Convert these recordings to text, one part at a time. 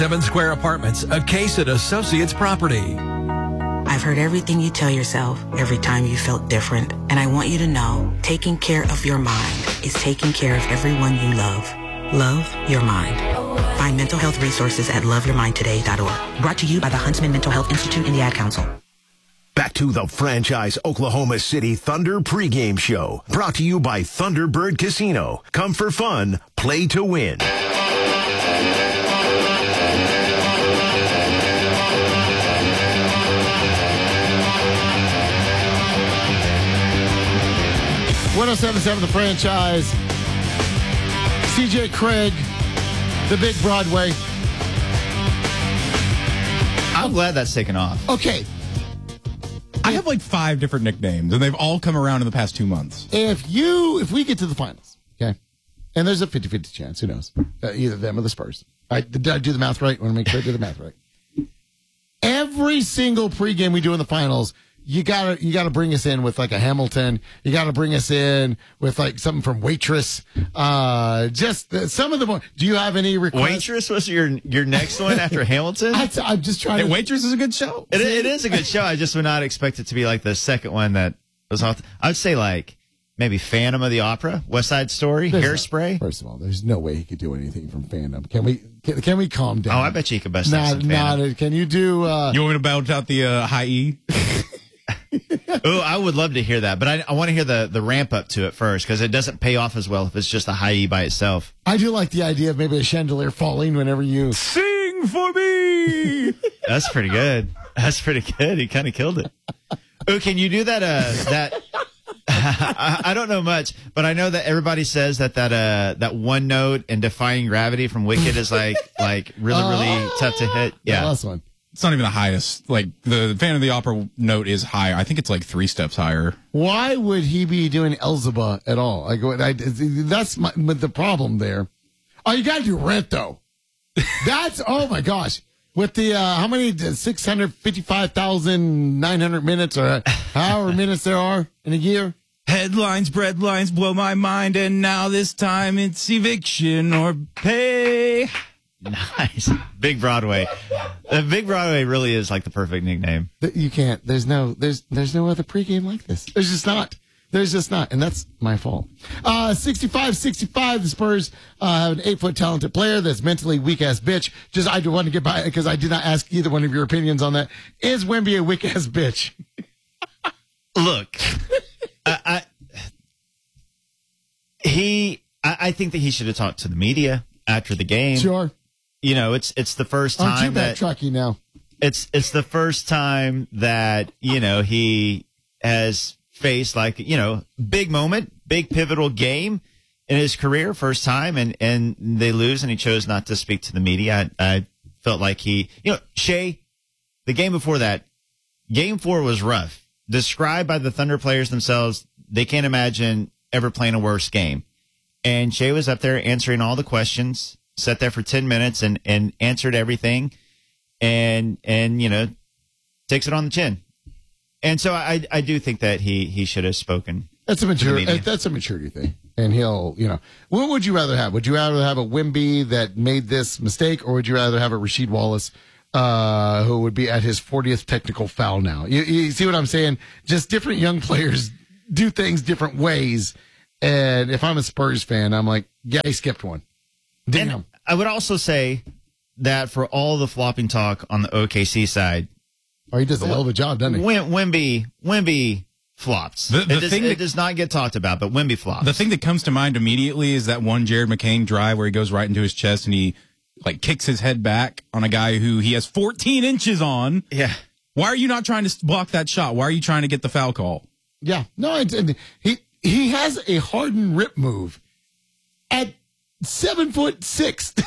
7 Square Apartments, a Case at Associates property. I've heard everything you tell yourself every time you felt different. And I want you to know, taking care of your mind is taking care of everyone you love. Love your mind. Find mental health resources at loveyourmindtoday.org. Brought to you by the Huntsman Mental Health Institute and the Ad Council. Back to the franchise Oklahoma City Thunder pregame show. Brought to you by Thunderbird Casino. Come for fun, play to win. 107.7 The Franchise. CJ Craig, the Big Broadway. I'm glad that's taken off. Okay. I have like 5 different nicknames, and they've all come around in the past 2 months. If we get to the finals, okay, and there's a 50-50 chance, who knows, either them or the Spurs. Did I do the math right? I want to make sure I do the math right. Every single pregame we do in the finals, you gotta bring us in with like a Hamilton. You gotta bring us in with like something from Waitress. Just some of the more. Do you have any requests? Waitress was your next one after Hamilton? I'm just trying. Hey, Waitress is a good show. It is a good show. I just would not expect it to be like the second one that was off. I would say like maybe Phantom of the Opera, West Side Story, Hairspray. First of all, there's no way he could do anything from Phantom. Can we calm down? Oh, I bet you could bust some Phantom. Can you do? You want me to belt out the high E? Oh, I would love to hear that, but I want to hear the ramp up to it first because it doesn't pay off as well if it's just a high E by itself. I do like the idea of maybe a chandelier falling whenever you sing for me. That's pretty good. He kind of killed it. Oh, can you do that? That I don't know much, but I know that everybody says that one note in Defying Gravity from Wicked is like really tough to hit. Yeah, the last one. It's not even the highest. Like, the Phantom of the Opera note is high. I think it's like 3 steps higher. Why would he be doing Elzeba at all? That's the problem there. Oh, you got to do Rent, though. That's, oh my gosh. With the, how many, 655,900 minutes or however minutes there are in a year? Headlines, breadlines blow my mind, and now this time it's eviction or pay. Nice. Big Broadway. Big Broadway really is like the perfect nickname. You can't. There's no other pregame like this. There's just not. And that's my fault. 65-65, the Spurs have an 8-foot talented player that's mentally weak-ass bitch. I do want to get by because I did not ask either one of your opinions on that. Is Wemby a weak-ass bitch? Look, I think that he should have talked to the media after the game. Sure. You know, it's the first time Aren't you backtracking now? It's the first time that, he has faced big moment, big pivotal game in his career, first time, and they lose and he chose not to speak to the media. I felt like Shea, the game before that, game 4 was rough. Described by the Thunder players themselves, they can't imagine ever playing a worse game. And Shea was up there answering all the questions. Sat there for 10 minutes and answered everything and takes it on the chin. And so I do think that he should have spoken. That's a maturity thing. And he'll, what would you rather have? Would you rather have a Wemby that made this mistake, or would you rather have a Rasheed Wallace who would be at his 40th technical foul now? You see what I'm saying? Just different young players do things different ways. And if I'm a Spurs fan, I'm like, yeah, he skipped one. Damn. And I would also say that for all the flopping talk on the OKC side, he does a hell of a job, doesn't he? Wemby flops. It does not get talked about, but Wemby flops. The thing that comes to mind immediately is that one Jared McCain drive where he goes right into his chest and he kicks his head back on a guy who he has 14 inches on. Yeah. Why are you not trying to block that shot? Why are you trying to get the foul call? Yeah. No, he has a Harden rip move at 7'6".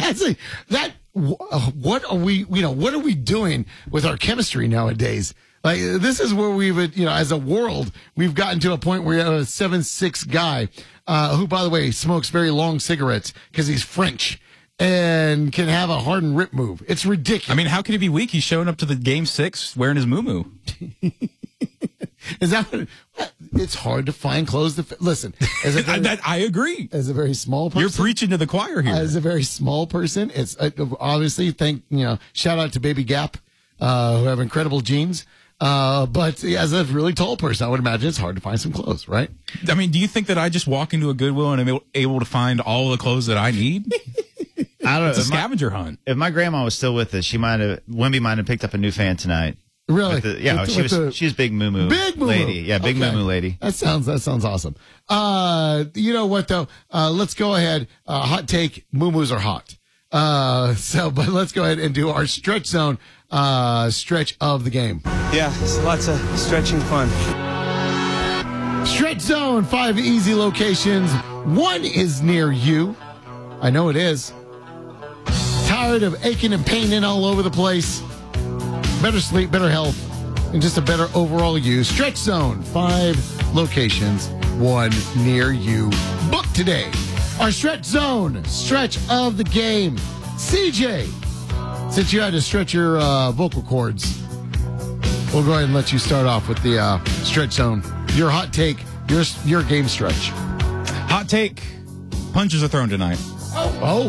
What are we doing with our chemistry nowadays? Like, this is where we've, as a world, we've gotten to a point where you have a 7'6" guy, who, by the way, smokes very long cigarettes because he's French and can have a Harden rip move. It's ridiculous. I mean, how could he be weak? He's showing up to the game 6 wearing his muumuu. Is that what? It's hard to find clothes to fit. Listen, as a very, I agree. as a very small person. You're preaching to the choir here. As a very small person, it's obviously shout out to Baby Gap, who have incredible jeans. But as a really tall person, I would imagine it's hard to find some clothes, right? I mean, do you think that I just walk into a Goodwill and am able to find all the clothes that I need? I don't know. It's a scavenger hunt. If my grandma was still with us, Wimby might have picked up a new fan tonight. Really? She's big moo Big moo lady. Yeah, big moo lady. That sounds awesome. You know what though? Let's go ahead. Hot take: moo-moos are hot. But let's go ahead and do our stretch zone stretch of the game. Yeah, it's lots of stretching fun. Stretch zone, 5 easy locations. One is near you. I know it is. Tired of aching and paining all over the place? Better sleep, better health, and just a better overall you. Stretch zone, 5 locations, one near you. Book today. Our stretch zone, stretch of the game. CJ, since you had to stretch your vocal cords, we'll go ahead and let you start off with the stretch zone. Your hot take, your game stretch. Hot take: punches are thrown tonight. Oh.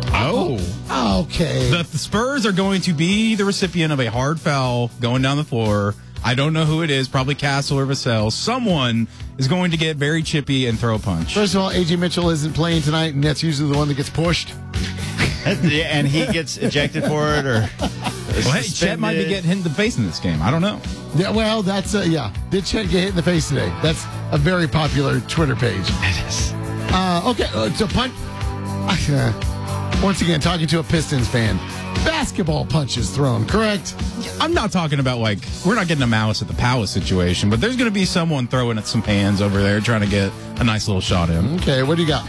Okay. The Spurs are going to be the recipient of a hard foul going down the floor. I don't know who it is, probably Castle or Vassell. Someone is going to get very chippy and throw a punch. First of all, A.J. Mitchell isn't playing tonight, and that's usually the one that gets pushed. And he gets ejected for it, or well, hey, Chet might be getting hit in the face in this game. I don't know. Yeah, well, that's Did Chet get hit in the face today? That's a very popular Twitter page. It is. Okay, so punch. Once again, talking to a Pistons fan. Basketball punches thrown, correct? I'm not talking about we're not getting a Malice at the Palace situation, but there's going to be someone throwing at some hands over there trying to get a nice little shot in. Okay, what do you got?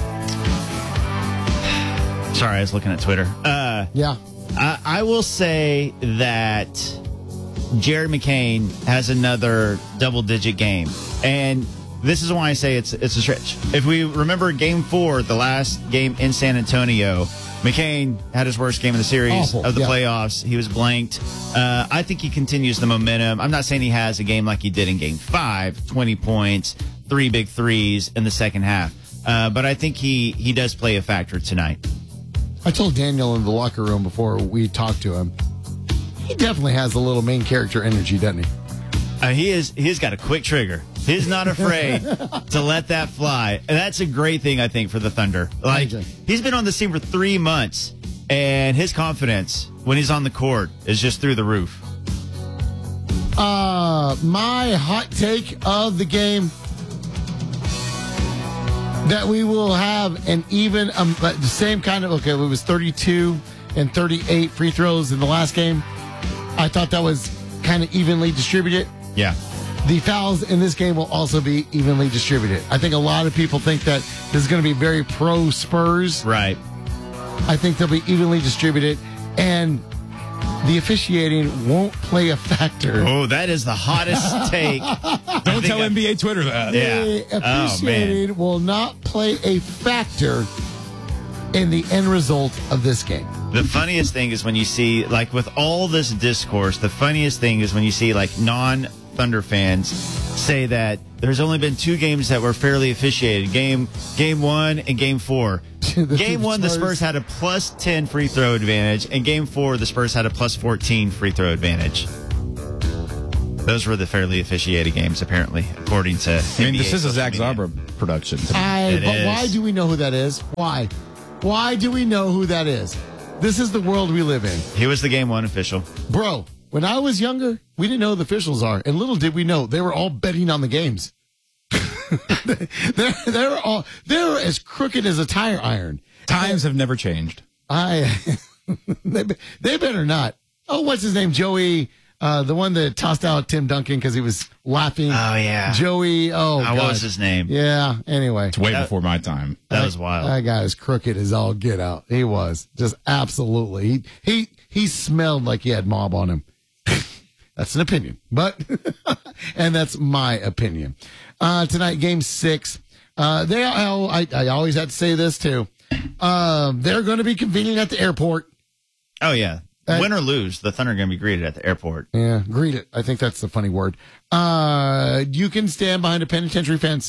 Sorry, I was looking at Twitter. Yeah. I will say that Jared McCain has another double-digit game, and this is why I say it's a stretch. If we remember Game 4, the last game in San Antonio, McCain had his worst game of the series of the playoffs. He was blanked. I think he continues the momentum. I'm not saying he has a game like he did in Game 5, 20 points, 3 big threes in the second half. But I think he does play a factor tonight. I told Daniel in the locker room before we talked to him, he definitely has a little main character energy, doesn't he? He's got a quick trigger. He's not afraid to let that fly. And that's a great thing, I think, for the Thunder. He's been on the team for 3 months, and his confidence when he's on the court is just through the roof. My hot take of the game, that we will have an even, the same kind of, it was 32 and 38 free throws in the last game. I thought that was kind of evenly distributed. Yeah. The fouls in this game will also be evenly distributed. I think a lot of people think that this is going to be very pro Spurs. Right. I think they'll be evenly distributed, and the officiating won't play a factor. Oh, that is the hottest take. Don't tell NBA Twitter that. The officiating will not play a factor in the end result of this game. The funniest thing is when you see, with all this discourse, the funniest thing is when you see, non-Thunder fans say that there's only been 2 games that were fairly officiated. Game 1 and Game 4. Game 1, the Spurs had a plus 10 free throw advantage, and Game 4, the Spurs had a plus 14 free throw advantage. Those were the fairly officiated games, apparently, according to NBA this is a Zach media. Zabra production. But why do we know who that is? Why? Why do we know who that is? This is the world we live in. He was the Game 1 official. Bro, when I was younger, we didn't know who the officials are. And little did we know, they were all betting on the games. They're as crooked as a tire iron. Times have never changed. They better not. Oh, what's his name? Joey, the one that tossed out Tim Duncan because he was laughing. Oh, yeah. Joey, what was his name? Yeah, anyway. It's way before my time. That was wild. That guy is crooked as all get out. He was. Just absolutely. He smelled like he had mob on him. That's an opinion, and that's my opinion. Tonight, Game 6. I always have to say this too. They're going to be convening at the airport. Oh, yeah. Win or lose, the Thunder are going to be greeted at the airport. Yeah, greet it. I think that's the funny word. You can stand behind a penitentiary fence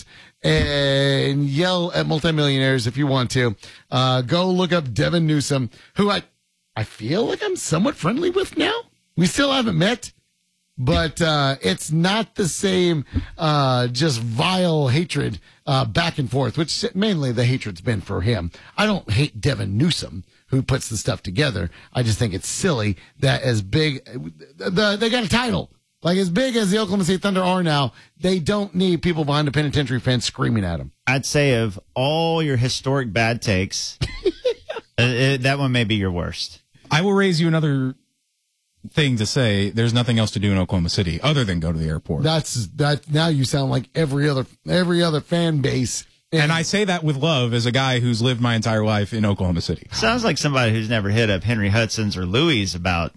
and yell at multimillionaires if you want to. Go look up Devin Newsom, who I feel like I'm somewhat friendly with now. We still haven't met, but it's not the same just vile hatred back and forth, which mainly the hatred's been for him. I don't hate Devin Newsom, who puts the stuff together. I just think it's silly that as big, they got a title. Like as big as the Oklahoma City Thunder are now, they don't need people behind a penitentiary fence screaming at them. I'd say of all your historic bad takes, that one may be your worst. I will raise you another thing to say. There's nothing else to do in Oklahoma City other than go to the airport. That now you sound like every other fan base. And I say that with love as a guy who's lived my entire life in Oklahoma City. Sounds like somebody who's never hit up Henry Hudson's or Louis about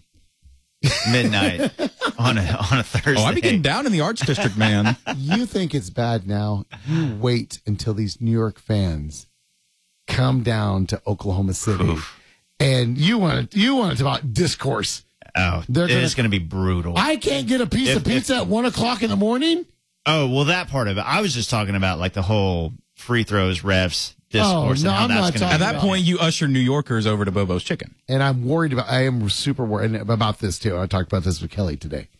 midnight on a Thursday. Oh, I be getting down in the Arts District, man. You think it's bad now? You wait until these New York fans come down to Oklahoma City. Oof. And you want to about discourse. Oh, it's going to be brutal. I can't get a piece of pizza at 1 o'clock in the morning. Oh, well, that part of it. I was just talking about like the whole free throws, refs, discourse. No, and how I'm that's not gonna talking At that about point, you usher New Yorkers over to Bobo's Chicken. And I am super worried about this too. I talked about this with Kelly today.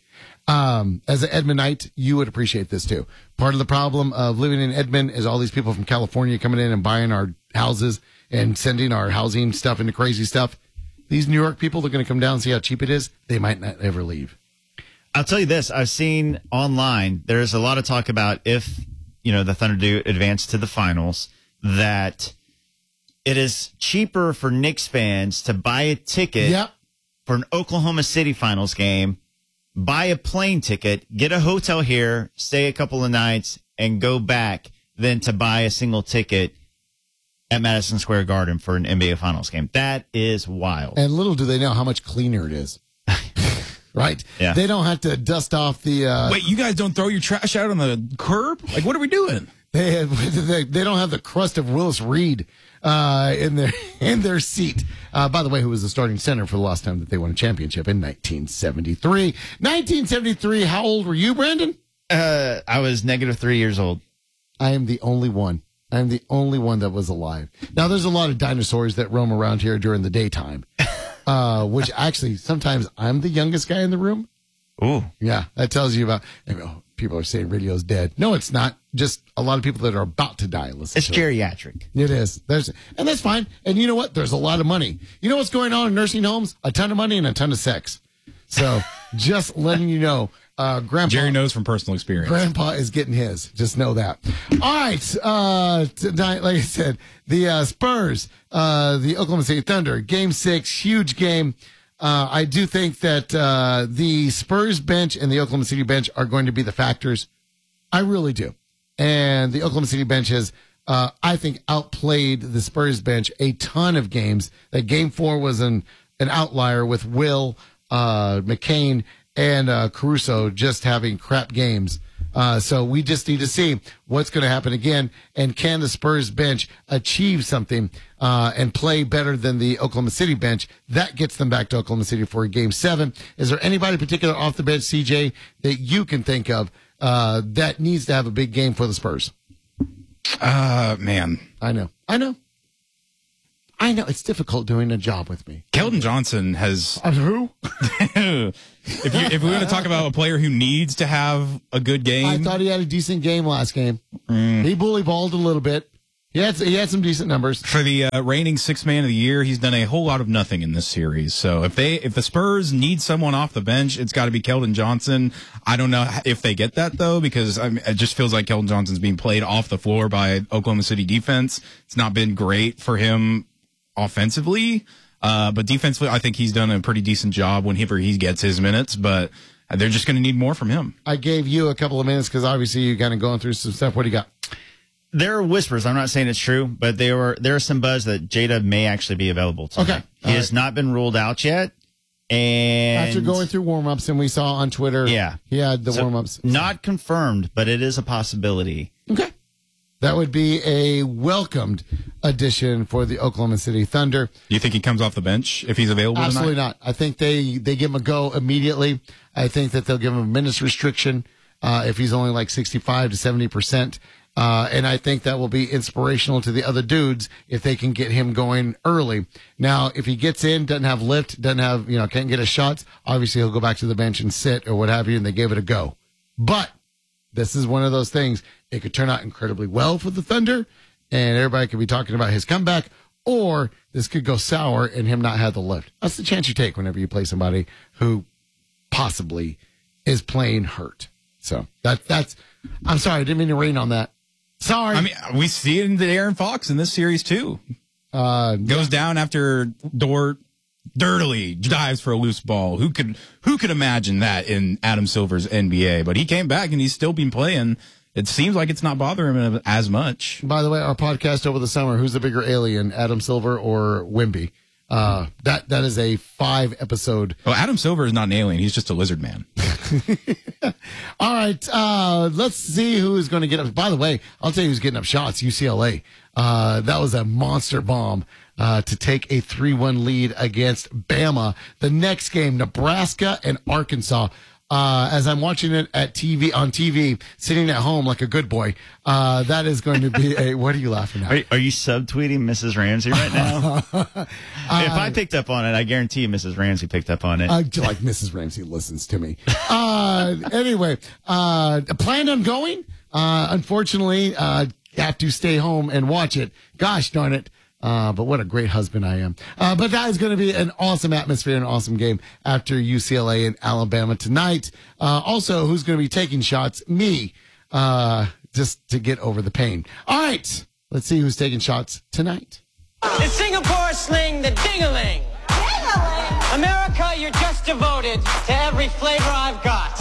As an Edmondite, you would appreciate this too. Part of the problem of living in Edmond is all these people from California coming in and buying our houses and sending our housing stuff into crazy stuff. These New York people, they're going to come down and see how cheap it is. They might not ever leave. I'll tell you this. I've seen online, there's a lot of talk about if, the Thunder do advance to the finals, that it is cheaper for Knicks fans to buy a ticket for an Oklahoma City finals game, buy a plane ticket, get a hotel here, stay a couple of nights, and go back than to buy a single ticket at Madison Square Garden for an NBA Finals game. That is wild. And little do they know how much cleaner it is. Right? Yeah. They don't have to dust off the... Wait, you guys don't throw your trash out on the curb? Like, what are we doing? They don't have the crust of Willis Reed in their seat. By the way, who was the starting center for the last time that they won a championship in 1973. 1973, how old were you, Brandon? I was -3 years old. I am the only one. I'm the only one that was alive. Now, there's a lot of dinosaurs that roam around here during the daytime, which actually sometimes I'm the youngest guy in the room. Ooh. Yeah, that tells you about, people are saying radio's dead. No, it's not. Just a lot of people that are about to die. It's geriatric. It is. And that's fine. And you know what? There's a lot of money. You know what's going on in nursing homes? A ton of money and a ton of sex. So just letting you know. Grandpa, Jerry knows from personal experience. Grandpa is getting his. Just know that. All right. Tonight, like I said, the Spurs, the Oklahoma City Thunder, Game 6, huge game. I do think that the Spurs bench and the Oklahoma City bench are going to be the factors. I really do. And the Oklahoma City bench has, I think, outplayed the Spurs bench a ton of games. That Game 4 was an outlier with Will, McCain, and Caruso just having crap games. So we just need to see what's going to happen again. And can the Spurs bench achieve something and play better than the Oklahoma City bench? That gets them back to Oklahoma City for Game 7. Is there anybody particular off the bench, CJ, that you can think of that needs to have a big game for the Spurs? Man. I know. It's difficult doing a job with me. Keldon Johnson has... Who? If we want to talk about a player who needs to have a good game... I thought he had a decent game last game. He bully balled a little bit. He had some decent numbers. For the reigning sixth man of the year, he's done a whole lot of nothing in this series. So if the Spurs need someone off the bench, it's got to be Keldon Johnson. I don't know if they get that, though, because it just feels like Keldon Johnson's being played off the floor by Oklahoma City defense. It's not been great for him offensively, but defensively, I think he's done a pretty decent job whenever he gets his minutes, but they're just going to need more from him. I gave you a couple of minutes because obviously you're kind of going through some stuff. What do you got? There are whispers. I'm not saying it's true, but there are some buzz that J-Dub may actually be available tonight. Okay. He has not been ruled out yet. And after going through warm-ups, and we saw on Twitter, he had the warm-ups. Not confirmed, but it is a possibility. Okay. That would be a welcomed addition for the Oklahoma City Thunder. Do you think he comes off the bench if he's available Absolutely tonight? not. I think they give him a go immediately. I think that they'll give him a minutes restriction if he's only like 65 to 70%. And I think that will be inspirational to the other dudes if they can get him going early. Now, if he gets in, doesn't have lift, doesn't have, can't get his shots, obviously he'll go back to the bench and sit or what have you, and they gave it a go. But this is one of those things. It could turn out incredibly well for the Thunder, and everybody could be talking about his comeback, or this could go sour and him not have the lift. That's the chance you take whenever you play somebody who possibly is playing hurt. So that's, I'm sorry, I didn't mean to rain on that. Sorry. I mean, we see it in the Aaron Fox in this series too. Goes down after Dort dirtily dives for a loose ball. Who could imagine that in Adam Silver's NBA? But he came back and he's still been playing. It seems like it's not bothering him as much. By the way, our podcast over the summer, who's the bigger alien, Adam Silver or Wemby? That is a 5-episode. Well, Adam Silver is not an alien. He's just a lizard man. All right. Let's see who is going to get up. By the way, I'll tell you who's getting up shots. UCLA. That was a monster bomb, to take a 3-1 lead against Bama. The next game, Nebraska and Arkansas. As I'm watching it on TV, sitting at home like a good boy, that is going to be a, what are you laughing at? Are you subtweeting Mrs. Ramsey right now? If I picked up on it, I guarantee you Mrs. Ramsey picked up on it. Like Mrs. Ramsey listens to me. Anyway, planned on going. Unfortunately, have to stay home and watch it. Gosh darn it. But what a great husband I am. But that is going to be an awesome atmosphere, an awesome game after UCLA and Alabama tonight. Also, who's going to be taking shots? Me, just to get over the pain. All right. Let's see who's taking shots tonight. The Singapore sling, the ding-a-ling. Ding-a-ling. America, you're just devoted to every flavor I've got.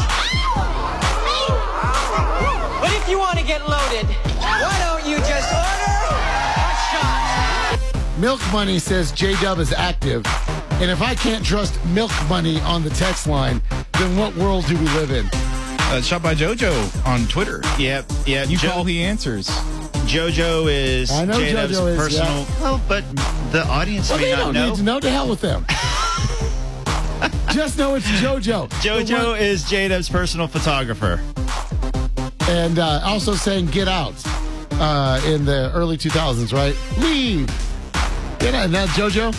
But if you want to get loaded, why don't you just order a shot? Milk Money says J-Dub is active. And if I can't trust Milk Money on the text line, then what world do we live in? Shot by JoJo on Twitter. Yep. You call, he answers. JoJo is J-Dub's JoJo is, personal. yeah. Oh, but the audience may They not don't know. need to know. To hell with them. Just know it's JoJo. JoJo is J-Dub's personal photographer. And also saying get out in the early 2000s, right? Leave. Get out. Now, JoJo?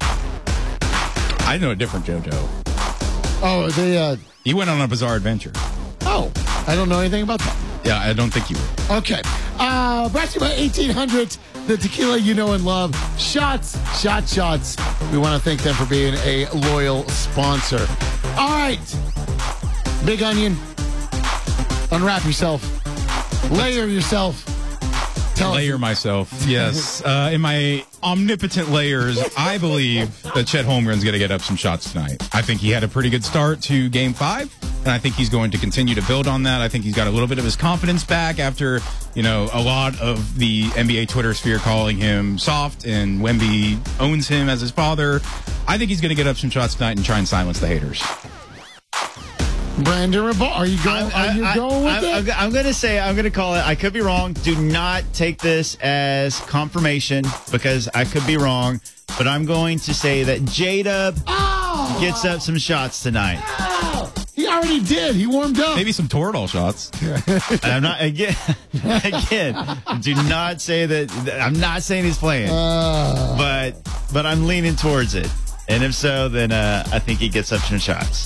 I know a different JoJo. Oh, they... He went on a bizarre adventure. Oh, I don't know anything about that. Yeah, I don't think you would. Okay. Brought to you by 1800, the tequila you know and love. Shots. We want to thank them for being a loyal sponsor. All right. Big Onion. Unwrap yourself. Layer yourself. Layer myself. Yes. In my omnipotent layers, I believe that Chet Holmgren's going to get up some shots tonight. I think he had a pretty good start to Game 5, and I think he's going to continue to build on that. I think he's got a little bit of his confidence back after, a lot of the NBA Twitter sphere calling him soft, and Wemby owns him as his father. I think he's going to get up some shots tonight and try and silence the haters. Brandon Ribot, are you going with it? I'm going to call it. I could be wrong. Do not take this as confirmation because I could be wrong. But I'm going to say that J-Dub gets up some shots tonight. He already did. He warmed up. Maybe some Toradol shots. I'm not again. Do not say that. I'm not saying he's playing, but I'm leaning towards it. And if so, then I think he gets up some shots.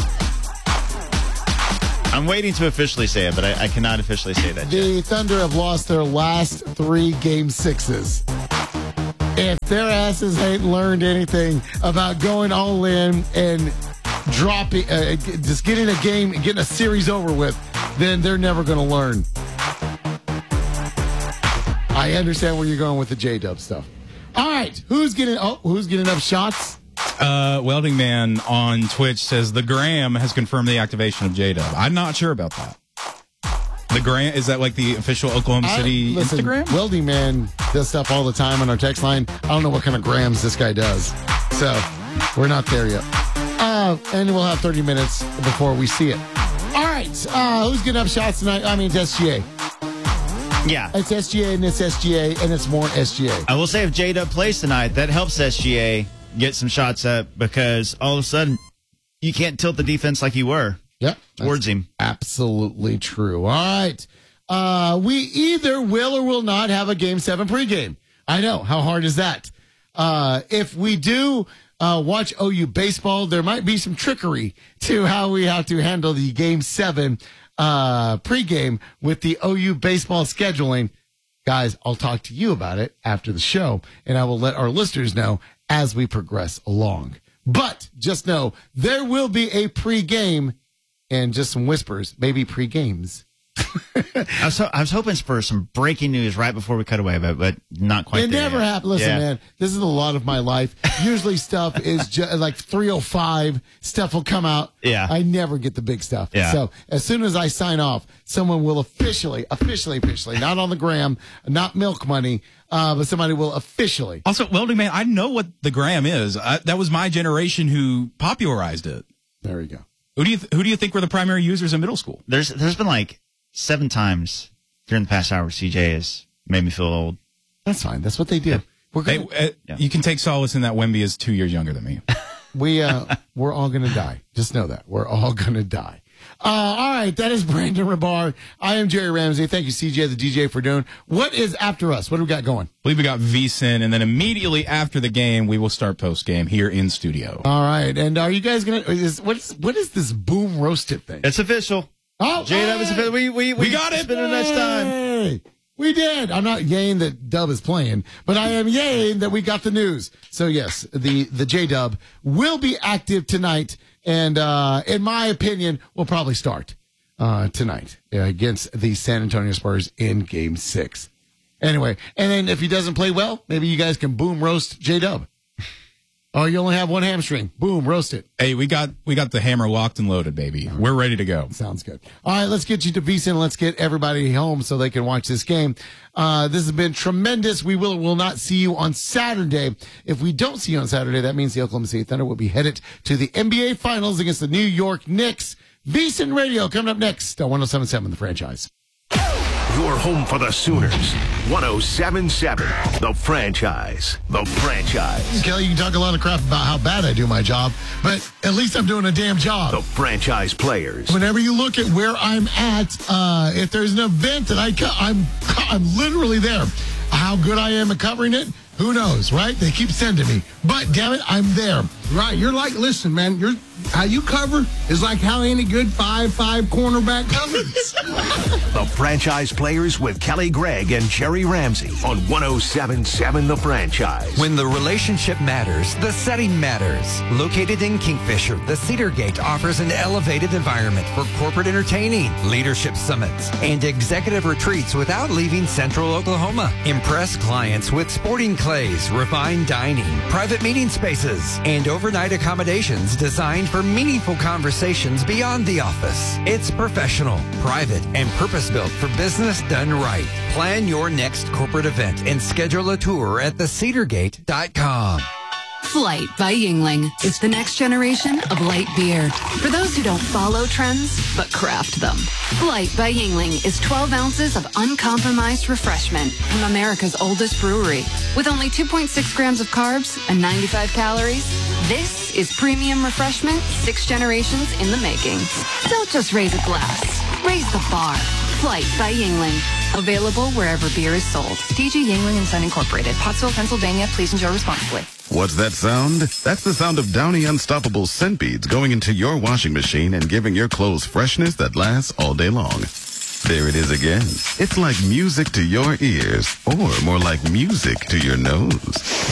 I'm waiting to officially say it, but I cannot officially say that yet. The Thunder have lost their last 3 Game 6s. If their asses ain't learned anything about going all in and dropping, just getting a series over with, then they're never going to learn. I understand where you're going with the J-Dub stuff. All right, who's getting up shots? Welding Man on Twitch says the Gram has confirmed the activation of J-Dub. I'm not sure about that. The Gram, is that like the official Oklahoma City Instagram? Welding Man does stuff all the time on our text line. I don't know what kind of grams this guy does. So, we're not there yet. And we'll have 30 minutes before we see it. All right, who's getting up shots tonight? I mean, it's SGA. Yeah. It's SGA and it's SGA and it's more SGA. I will say if J-Dub plays tonight, that helps SGA get some shots up because all of a sudden you can't tilt the defense like you were towards him. Absolutely true. All right. We either will or will not have a Game 7 pregame. I know. How hard is that? If we do watch OU baseball, there might be some trickery to how we have to handle the Game 7 pregame with the OU baseball scheduling. Guys, I'll talk to you about it after the show, and I will let our listeners know as we progress along. But just know there will be a pregame and just some whispers, maybe pre-games. I was hoping for some breaking news right before we cut away, but not quite. It never happened. Listen, man, this is a lot of my life. Usually stuff is just like 3:05. Stuff will come out. Yeah. I never get the big stuff. Yeah. So as soon as I sign off, someone will officially, not on the gram, not milk money, but somebody will officially. Also, Welding Man, I know what the gram is. That was my generation who popularized it. There you go. Who do you think were the primary users in middle school? There's been like 7 times during the past hour CJ has made me feel old. That's fine. That's what they do. Yeah. You can take solace in that Wemby is 2 years younger than me. We're all going to die. Just know that. We're all going to die. All right. That is Brandon Rabar. I am Jerry Ramsey. Thank you, CJ, the DJ, for doing. What is after us? What do we got going? I believe we got VSiN, and then immediately after the game, we will start post-game here in studio. All right. And are you guys going to, what is this boom roasted thing? It's official. Oh, J-Dub is official. We got it. It's been a nice time. We did. I'm not yaying that Dub is playing, but I am yaying that we got the news. So yes, the J-Dub will be active tonight, and in my opinion, will probably start tonight against the San Antonio Spurs in Game 6. Anyway, and then if he doesn't play well, maybe you guys can boom roast J-Dub. Oh, you only have one hamstring. Boom, roast it. Hey, we got the hammer locked and loaded, baby. We're ready to go. Sounds good. All right, let's get you to VSiN. Let's get everybody home so they can watch this game. This has been tremendous. We will not see you on Saturday. If we don't see you on Saturday, that means the Oklahoma City Thunder will be headed to the NBA Finals against the New York Knicks. VSiN Radio coming up next on 107.7 The Franchise. Your home for the Sooners. 107.7 The Franchise. The Franchise. Kelly, you can talk a lot of crap about how bad I do my job, but at least I'm doing a damn job. The franchise players. Whenever you look at where I'm at, if there's an event that I'm literally there. How good I am at covering it, who knows, right? They keep sending me. But, damn it, I'm there. Right. You're like, listen, man, how you cover is like how any good 5'5" cornerback covers. The franchise players with Kelly Gregg and Jerry Ramsey on 107.7 The Franchise. When the relationship matters, the setting matters. Located in Kingfisher, the Cedar Gate offers an elevated environment for corporate entertaining, leadership summits, and executive retreats without leaving Central Oklahoma. Impress clients with sporting clays, refined dining, private meeting spaces, and overnight accommodations designed for meaningful conversations beyond the office. It's professional, private, and purpose-built for business done right. Plan your next corporate event and schedule a tour at thecedargate.com. Flight by Yuengling is the next generation of light beer. For those who don't follow trends, but craft them. Flight by Yuengling is 12 ounces of uncompromised refreshment from America's oldest brewery. With only 2.6 grams of carbs and 95 calories, this is premium refreshment 6 generations in the making. Don't just raise a glass, raise the bar. Flight by Yuengling. Available wherever beer is sold. DG Yuengling and Son Incorporated. Pottsville, Pennsylvania. Please enjoy responsibly. What's that sound? That's the sound of Downy Unstoppable scent beads going into your washing machine and giving your clothes freshness that lasts all day long. There it is again. It's like music to your ears, or more like music to your nose.